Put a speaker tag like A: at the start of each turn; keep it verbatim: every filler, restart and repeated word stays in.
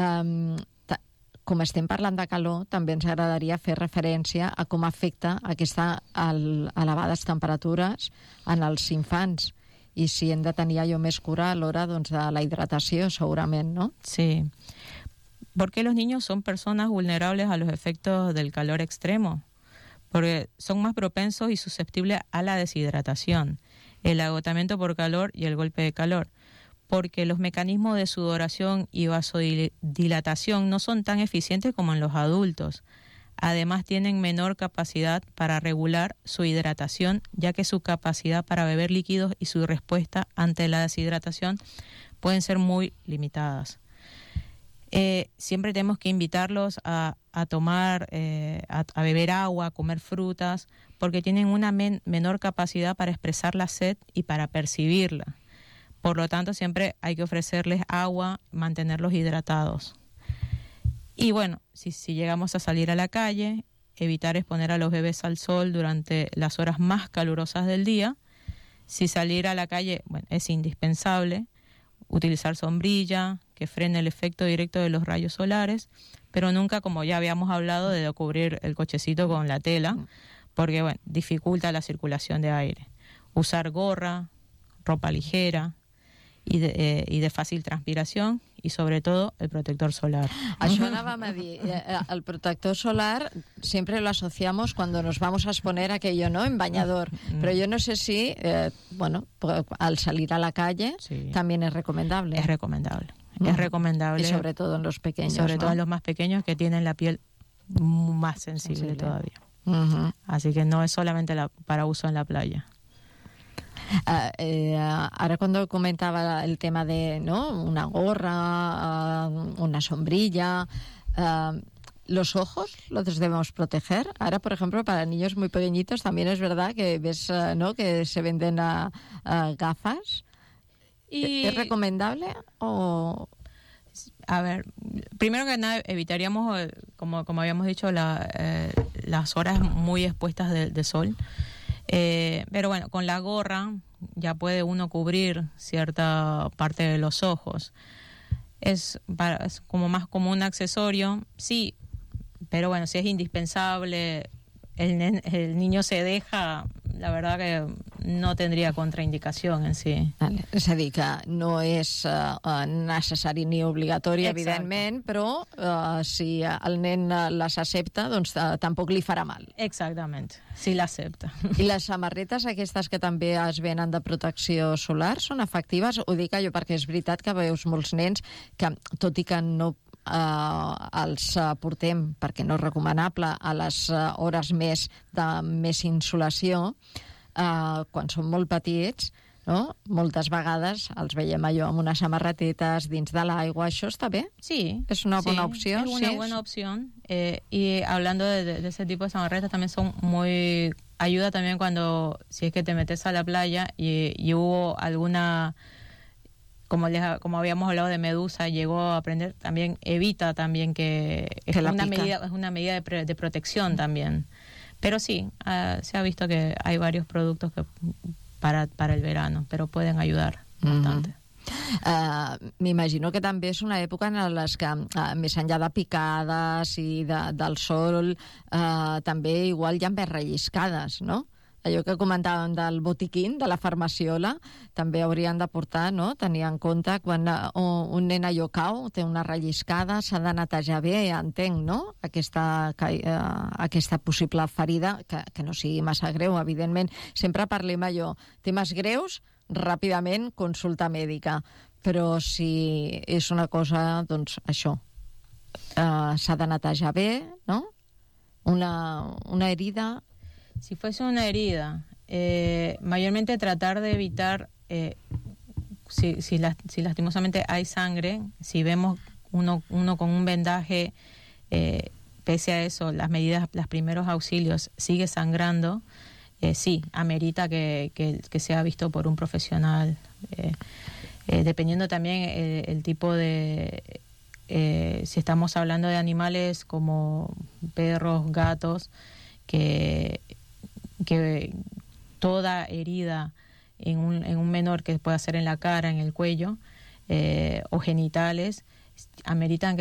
A: Um, com estem parlant de calor, també ens agradaria fer referència a com afecta aquesta elevades temperatures en els infants i si hem de tenir allò més cura a l'hora doncs, de la hidratació, segurament, ¿no?
B: Sí. Porque los niños son personas vulnerables a los efectos del calor extremo, porque son más propensos y susceptibles a la deshidratación, el agotamiento por calor y el golpe de calor, porque los mecanismos de sudoración y vasodilatación no son tan eficientes como en los adultos. Además, tienen menor capacidad para regular su hidratación, ya que su capacidad para beber líquidos y su respuesta ante la deshidratación pueden ser muy limitadas. Eh, siempre tenemos que invitarlos a, a tomar, eh, a, a beber agua, a comer frutas, porque tienen una men- menor capacidad para expresar la sed y para percibirla. Por lo tanto, siempre hay que ofrecerles agua, mantenerlos hidratados. Y bueno, si, si llegamos a salir a la calle, evitar exponer a los bebés al sol durante las horas más calurosas del día. Si salir a la calle, bueno, es indispensable, utilizar sombrilla, que frene el efecto directo de los rayos solares, pero nunca, como ya habíamos hablado, de cubrir el cochecito con la tela, porque bueno, dificulta la circulación de aire. Usar gorra, ropa ligera, i de, eh, i de fàcil transpiració i sobretot el protector solar.
A: Això anàvem a dir, el protector solar siempre lo asociamos cuando nos vamos a exponer aquello, ¿no? En bañador, pero yo no sé si, eh, bueno, al salir a la calle sí. también es recomendable.
B: Es recomendable, uh-huh. es recomendable.
A: Y sobre todo en los pequeños,
B: sobre
A: ¿no?
B: todo en los más pequeños que tienen la piel más sensible, sensible. todavía.
A: Uh-huh.
B: Así que no es solamente la, para uso en la playa.
A: Uh, eh, ahora cuando comentaba el tema de ¿no? una gorra, uh, una sombrilla, uh, los ojos los debemos proteger. Ahora, por ejemplo, para niños muy pequeñitos también es verdad que ves uh, ¿no? que se venden uh, uh, gafas. Y... ¿Es recomendable o...?
B: A ver, primero que nada evitaríamos, como, como habíamos dicho, la, eh, las horas muy expuestas de, de sol. Eh, pero bueno, con la gorra ya puede uno cubrir cierta parte de los ojos. Es, para, es como más como un accesorio, sí, pero bueno, si es indispensable, el, nen, el niño se deja, la verdad que no tendría contraindicación en sí.
A: Vale. És a dir, que no és uh, necessari ni obligatori, Exacte. evidentment, però uh, si el nen les accepta, doncs uh, tampoc li farà mal.
B: Exactament, si l'accepta.
A: I les samarretes aquestes que també es venen de protecció solar són efectives? Ho dic jo perquè és veritat que veus molts nens que, tot i que no Uh, els uh, portem, perquè no és recomanable, a les uh, hores més de més insolació, uh, quan són molt petits, no? Moltes vegades els veiem allò amb unes samarretetes dins de l'aigua. ¿Això està bé?
B: Sí.
A: ¿Es una
B: sí,
A: buena opción?
B: Es una
A: sí,
B: buena opción. Eh, y hablando de, de, de ese tipo de samarretas, también son muy... Ayuda también cuando, si es que te metes a la playa y, y hubo alguna... Como, les, como habíamos hablado de medusa, llegó a aprender, también evita también que, que es, una medida, es una medida de, pre, de protección también. Pero sí, uh, se ha visto que hay varios productos que para, para el verano, pero pueden ayudar bastante.
A: Mm-hmm. Uh, m'imagino que també és una època en les que, uh, més enllà de picades i de, del sol, uh, també igual hi ha més relliscades, no? Allò que comentàvem del botiquín, de la farmaciola, també haurien de portar, no? Tenir en compte quan un nen allò cau, té una relliscada, s'ha de netejar bé, ja entenc, no? Aquesta, eh, aquesta possible ferida, que, que no sigui massa greu, evidentment. Sempre parlem allò, temes greus, ràpidament consulta mèdica. Però si és una cosa, doncs això, eh, s'ha de netejar bé, no? Una, una herida...
B: Si fuese una herida, eh, mayormente tratar de evitar, eh, si, si, la, si lastimosamente hay sangre, si vemos uno, uno con un vendaje, eh, pese a eso, las medidas, los primeros auxilios, sigue sangrando, eh, sí, amerita que, que, que sea visto por un profesional, eh, eh, dependiendo también el, el tipo de... Eh, si estamos hablando de animales como perros, gatos, que... que toda herida en un, en un menor que pueda ser en la cara, en el cuello eh, o genitales, ameritan que